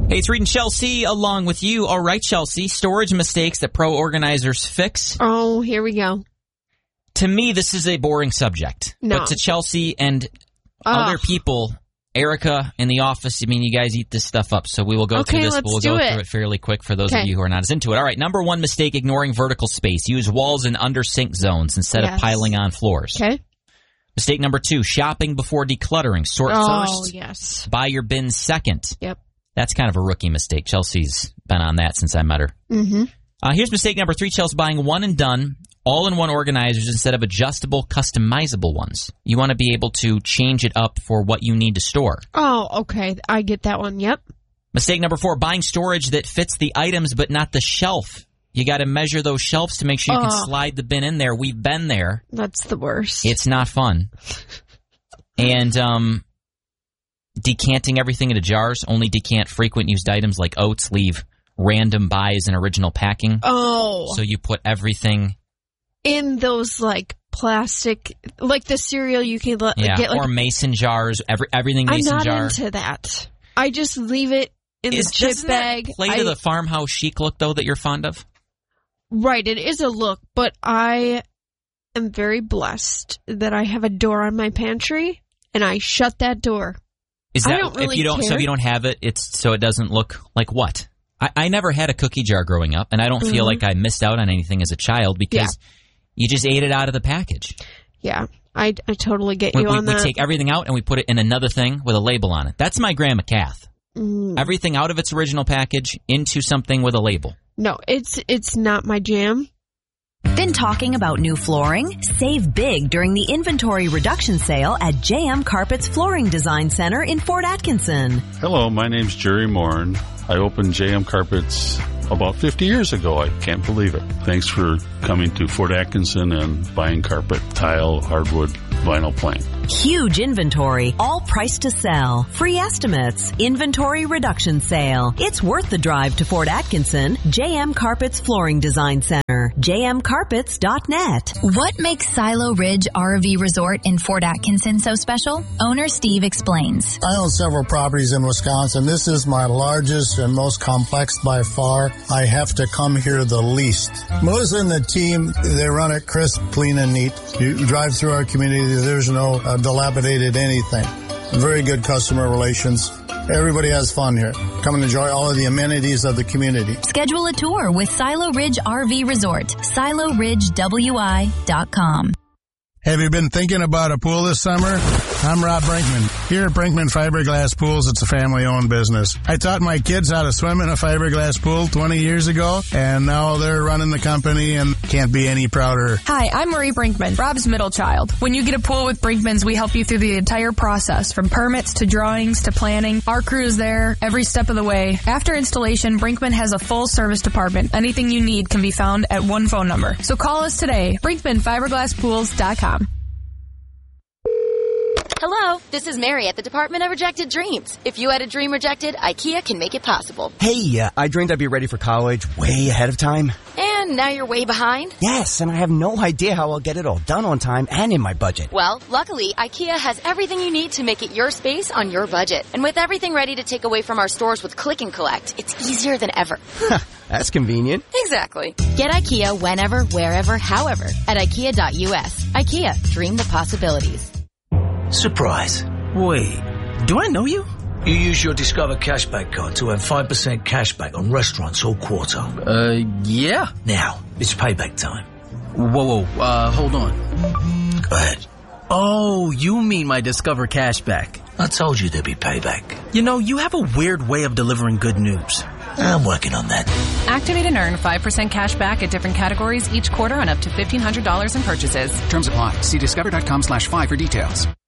Hey, it's Reed and Chelsea along with you. All right, Chelsea, storage mistakes that pro organizers fix. Oh, here we go. To me, this is a boring subject. No. But to Chelsea and other people, Erica in the office, I mean, you guys eat this stuff up. So we will go through this. We'll go through it fairly quick for those of you who are not as into it. All right, number one mistake, ignoring vertical space. Use walls and under sink zones instead of piling on floors. Okay. Mistake number two, shopping before decluttering. Sort first. Yes. Buy your bin second. Yep. That's kind of a rookie mistake. Chelsea's been on that since I met her. Mm-hmm. Here's mistake number three, Chelsea, buying one and done, all-in-one organizers instead of adjustable, customizable ones. You want to be able to change it up for what you need to store. Oh, okay. I get that one. Yep. Mistake number four, buying storage that fits the items but not the shelf. You got to measure those shelves to make sure you can slide the bin in there. We've been there. That's the worst. It's not fun. And decanting everything into jars. Only decant frequent used items like oats. Leave random buys in original packing. Oh. So you put everything in those like plastic, like the cereal you can get, like, or mason jars. Everything mason jar. I'm not into that. I just leave it in the chip bag. Play to the farmhouse chic look though that you're fond of. Right, it is a look, but I am very blessed that I have a door on my pantry, and I shut that door. Is that I don't really care. So if you don't have it, it's so it doesn't look like what? I never had a cookie jar growing up, and I don't feel like I missed out on anything as a child because you just ate it out of the package. Yeah, I totally get you on that. We take everything out and we put it in another thing with a label on it. That's my Grandma Kath. Everything out of its original package into something with a label. No, it's not my jam. Been talking about new flooring? Save big during the inventory reduction sale at JM Carpet's Flooring Design Center in Fort Atkinson. Hello, my name's Jerry Morin. I opened JM Carpets about 50 years ago. I can't believe it. Thanks for coming to Fort Atkinson and buying carpet, tile, hardwood, vinyl plank. Huge inventory, all priced to sell. Free estimates, inventory reduction sale. It's worth the drive to Fort Atkinson. JM Carpets Flooring Design Center. jmcarpets.net. What makes Silo Ridge RV Resort in Fort Atkinson so special? Owner Steve explains. I own several properties in Wisconsin. This is my largest and most complex by far. I have to come here the least. Melissa and the team, they run it crisp, clean, and neat. You drive through our community, there's no dilapidated anything. Very good customer relations. Everybody has fun here. Come and enjoy all of the amenities of the community. Schedule a tour with Silo Ridge RV Resort. SiloRidgeWI.com. Have you been thinking about a pool this summer? I'm Rob Brinkman. Here at Brinkman Fiberglass Pools, it's a family-owned business. I taught my kids how to swim in a fiberglass pool 20 years ago, and now they're running the company and can't be any prouder. Hi, I'm Marie Brinkman, Rob's middle child. When you get a pool with Brinkman's, we help you through the entire process, from permits to drawings to planning. Our crew is there every step of the way. After installation, Brinkman has a full service department. Anything you need can be found at one phone number. So call us today, BrinkmanFiberglassPools.com. Hello, this is Mary at the Department of Rejected Dreams. If you had a dream rejected, IKEA can make it possible. Hey, I dreamed I'd be ready for college way ahead of time. And now you're way behind? Yes, and I have no idea how I'll get it all done on time and in my budget. Well, luckily, IKEA has everything you need to make it your space on your budget. And with everything ready to take away from our stores with Click and Collect, it's easier than ever. That's convenient. Exactly. Get IKEA whenever, wherever, however at IKEA.us. IKEA, dream the possibilities. Surprise. Wait, do I know you? You use your Discover Cashback card to earn 5% cashback on restaurants all quarter. Yeah. Now, it's payback time. Whoa, hold on. Go ahead. Oh, you mean my Discover Cashback. I told you there'd be payback. You know, you have a weird way of delivering good news. I'm working on that. Activate and earn 5% cash back at different categories each quarter on up to $1,500 in purchases. Terms apply. See discover.com/5 for details.